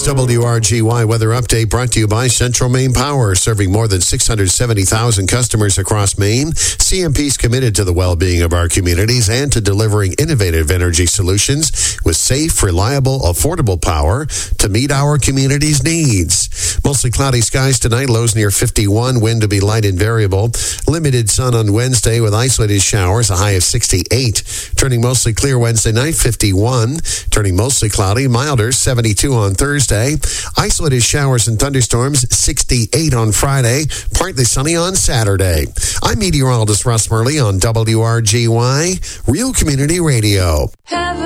WRGY weather update brought to you by Central Maine Power, serving more than 670,000 customers across Maine. CMP's committed to the well-being of our communities and to delivering innovative energy solutions with safe, reliable, affordable power to meet our community's needs. Mostly cloudy skies tonight, lows near 51, wind to be light and variable. Limited sun on Wednesday with isolated showers, a high of 68. Turning mostly clear Wednesday night, 51. Turning mostly cloudy, milder, 72 on Thursday. Isolated showers and thunderstorms, 68 on Friday. Partly sunny on Saturday. I'm meteorologist Russ Murley on WRGY, Real Community Radio.